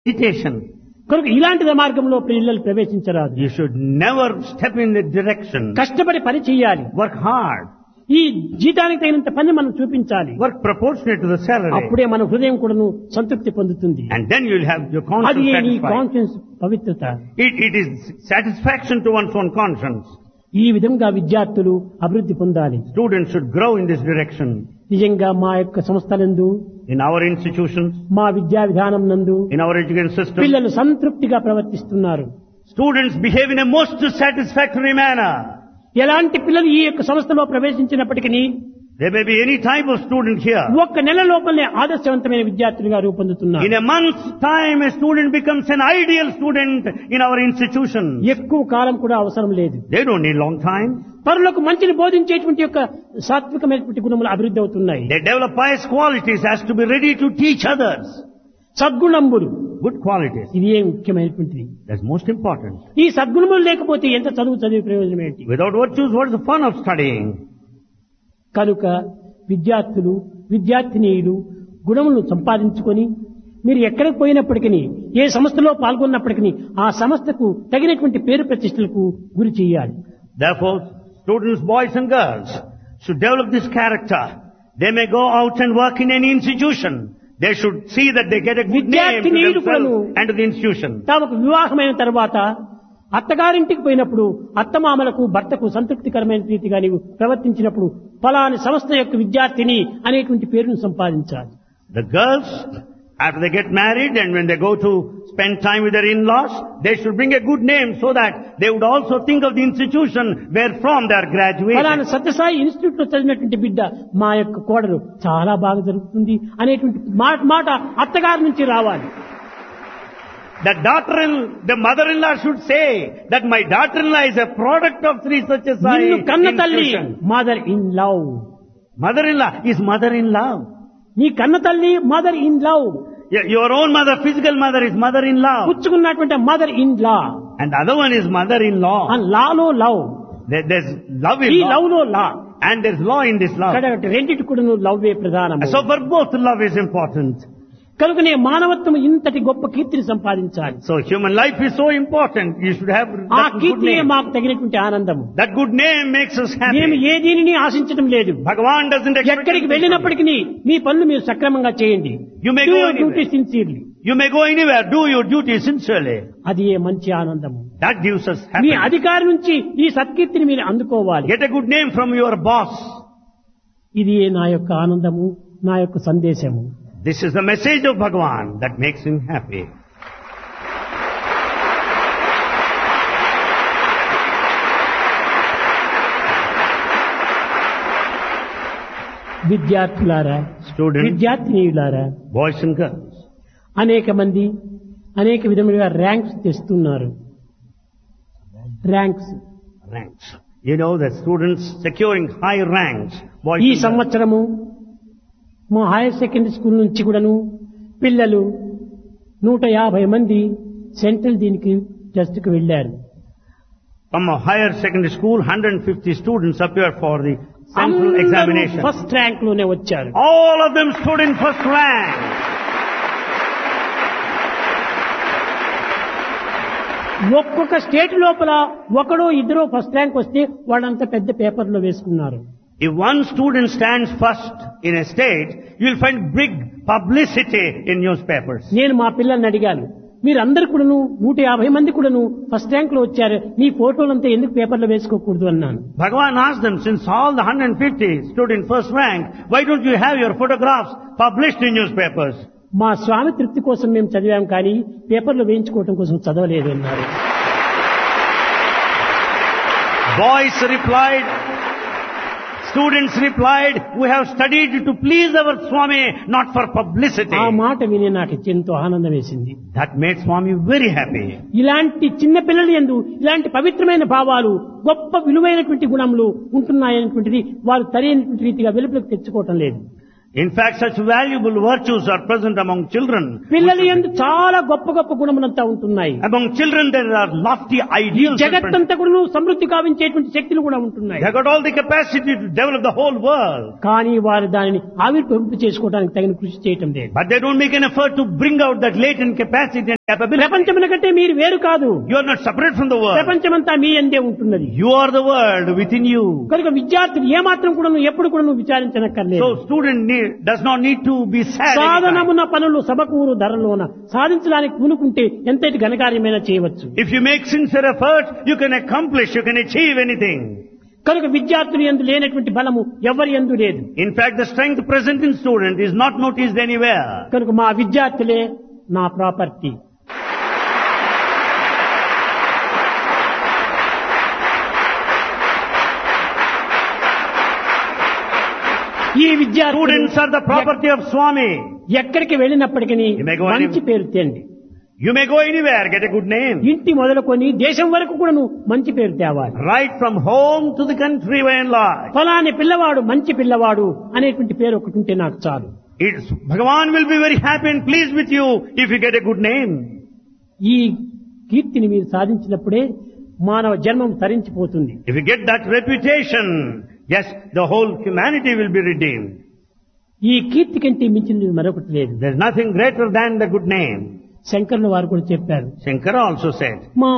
meditation. కనుక ఇలాంటి మార్గంలో పిల్లలు ప్రవేశించరాదు. You should never step in that direction. కష్టపడి పని చేయాలి. Work hard. ఈ జీతానికి తగినంత పని మనం చూపించాలి. Work proportionate to the salary. అప్పుడే మన హృదయం కూడాను సంతృప్తి పొందుతుంది. And then you'll have your అది conscience నీ satisfied. కాన్షియన్స్ పవిత్రత. It is satisfaction to one's own conscience. ఈ విధంగా విద్యార్థులు అభివృద్ధి పొందాలి. Students should grow in this direction. నిజంగా మా యొక్క సంస్థలందు, In our institutions, మా విద్యా విధానం నందు in our education system, పిల్లలు సంతృప్తిగా ప్రవర్తిస్తున్నారు. students behave in a most satisfactory manner. ఎలాంటి పిల్లలు ఈ యొక్క సంస్థలో ప్రవేశించినప్పటికీ There may be any type of student here. ఒక్క నెల లోపలనే ఆదర్శవంతమైన విద్యార్థులుగా రూపొందుతున్నారు. In a month's time, a student becomes an ideal student in our institution. ఎక్కువ కాలం కూడా అవసరం లేదు. They don't need long time. పరులకు మంచిని బోధించేటువంటి యొక్క సాత్వికమైనటువంటి గుణములు అభివృద్ధి అవుతున్నాయి. They develop pious qualities as to be ready to teach others. సద్గుణంబులు Good qualities. ఇది ఏ ముఖ్యమైనటువంటిది. That's most important. ఈ సద్గుణములు లేకపోతే ఎంత చదివి ప్రయోజనం ఏంటి? Without virtues, what is the fun of studying? కనుక విద్యార్థులు విద్యార్థినీయులు గుణములను సంపాదించుకొని మీరు ఎక్కడికి పోయినప్పటికీ ఏ సంస్థలో పాల్గొన్నప్పటికీ ఆ సంస్థకు తగినటువంటి పేరు ప్రతిష్టలకు గురి చేయాలి. Therefore, students, boys and girls, should develop this character. They may go out and work in any institution. They should see that they get a good name to themselves and to the institution. తమకు వివాహమైన తర్వాత అత్తగారింటికి పోయినప్పుడు అత్తమామలకు భర్తకు సంతృప్తికరమైన రీతిగా నీవు ప్రవర్తించినప్పుడు ఫలాని సంస్థ యొక్క విద్యార్థిని అనేటువంటి పేరును సంపాదించాలి. The girls, after they get married and when they go to spend time with their in-laws, they should bring a good name so that they would also think of the institution where from they are graduated. ఫలాని Sathya Sai institute లో చదివినటువంటి బిడ్డ మా యొక్క కోడలు చాలా బాగా జరుగుతుంది అనేటువంటి మాట అత్తగారి నుంచి రావాలి. The mother-in-law should say that my daughter-in-law is a product of Sri Satyasai నిన్ను కన్న తల్లి institution. Mother in love. Mother-in-law is mother-in-law. నీ కన్న తల్లి mother in love. Your own mother, physical mother, is mother-in-law. పుచ్చుకున్నటువంటి mother in law. And the other one is mother-in-law. And Lalo love. There's love ఈ in law. Love లో లా. And there's law in this love. రెండింటి కూడా లవ్వే ప్రధానం. So for both, love is important. కనుకనే మానవత్వం ఇంతటి గొప్ప కీర్తిని సంపాదించాలి. So human life is so important. You should have ఆ that good కీర్తినే name. మాకు తగినటువంటి ఆనందము. That good name makes us మేము happy. ఏ దీనిని ఆశించడం లేదు. Bhagavan doesn't expect ఎక్కడికి anything. వెళ్ళినప్పటికీ మీ పనులు మీరు సక్రమంగా చేయండి. You may Do go your anywhere. duty sincerely. You may go anywhere. Do your duty sincerely. అది ఏ మంచి ఆనందము. That gives us me happiness. అధికారి నుంచి ఈ సత్కీర్తిని మీరు అందుకోవాలి. Get a good name from your boss. ఇది నా యొక్క ఆనందము, నా యొక్క సందేశము. This is the message of Bhagavan that makes him happy. విద్యార్థులారా, Students, విద్యార్థినీయులారా, boys and girls. అనేక మంది అనేక విధములుగా ర్యాంక్స్ తెస్తున్నారు. Ranks Ranks. You know that students securing high ranks. Boys ఈ and girls. సంవత్సరము మా హైయర్ సెకండరీ స్కూల్ నుంచి కూడాను పిల్లలు 150 మంది సెంట్రల్ దీనికి టెస్ట్ కు వెళ్లారు. From a higher secondary school, 150 students appear for the central examination. First rank లోనే వచ్చారు. All of them stood in first rank. ఒక్కొక్క స్టేట్ లోపల ఒకడో ఇద్దరో ఫస్ట్ ర్యాంక్ వస్తే వాళ్ళంతా పెద్ద పేపర్లో వేసుకున్నారు. If one student stands first in a state, you will find big publicity in newspapers. నేను మా పిల్లల్ని అడిగాను, మీరందరూ కూడాను 150 మంది కూడాను ఫస్ట్ ర్యాంక్ లో వచ్చారు, మీ ఫోటోలంతా ఎందుకు పేపర్లో వేసుకోకూడదు అన్నాను. Bhagavan asked them, since all the 150 stood in first rank, why don't you have your photographs published in newspapers? మా స్వామి తృప్తి కోసం మేము చదివాం కానీ పేపర్లో వేయించుకోవడం కోసం చదవలేదు అన్నారు. Boys replied, students replied, we have studied to please our Swami, not for publicity. ఆ మాట విని నాకు ఎంతో ఆనందం వేసింది. That made Swami very happy. ఇలాంటి చిన్న పిల్లల యందు ఇలాంటి పవిత్రమైన భావాలు, గొప్ప విలువైనటువంటి గుణములు ఉంటున్నాయనేటువంటిది వారు సరైనటువంటి రీతిగా వెలుపలకు తెచ్చుకోవటం లేదు. In fact, such valuable virtues are present among children. పిల్లల యందు చాలా గొప్ప గొప్ప గుణములంతా ఉంటున్నాయి. Among children there are lofty ideals. జగత్తంతా కూడా సమృద్ధి కావించేటువంటి శక్తులు కూడా ఉంటున్నాయి. They got all the capacity to develop the whole world. కానీ వారు దానిని ఆవిర్భవింపు చేసుకోవడానికి తగిన కృషి చేయటం లేదు. But they don't make an effort to bring out that latent capacity capability. ప్రపంచముల కంటే మీరు వేరు కాదు. You are not separate from the world. ప్రపంచమంతా మీ యందే ఉంటున్నది. You are the world within you. కనుక విద్యార్థులు ఏమాత్రం కూడా ఎప్పుడు కూడా విచారించనక్కర్లేదు. So student does not need to be sad. సాధనమున పనులు సబకూరు ధరలోన సాధించడానికి పూనుకుంటే ఎంతటి ఘనకార్యమైనా చేయవచ్చు. If you make sincere effort, you can accomplish, you can achieve anything. కనుక విద్యార్థులు యందు లేనటువంటి బలము ఎవరి యందు లేదు. In fact, the strength present in student is not noticed anywhere. కనుక మా విద్యార్థులే నా ప్రాపర్టీ. ఈ విద్యార్థులు Students are the property of Swami. ఎక్కడికి వెళ్ళినప్పటికీ You may go మంచి పేరు తేండి. You may go anywhere, get a good name. ఇంటి మొదలుకొని దేశం వరకు కూడా మంచి పేరు తేవాలి. Right from home to the country by and large. ఫలాని పిల్లవాడు మంచి పిల్లవాడు అనేటువంటి పేరు ఒకటి ఉంటే నాకు చాలు. Bhagavan will be very happy and pleased with you if you get a good name. ఈ కీర్తిని మీరు సాధించినప్పుడే మానవ జన్మం తరించిపోతుంది. If you get that reputation, yes, the whole humanity will be redeemed. ఈ కీర్తి కంటే మించినది మరొకటి లేదు. There is nothing greater than the good name. శంకరుల వారు కూడా చెప్పారు. Shankara also said, మా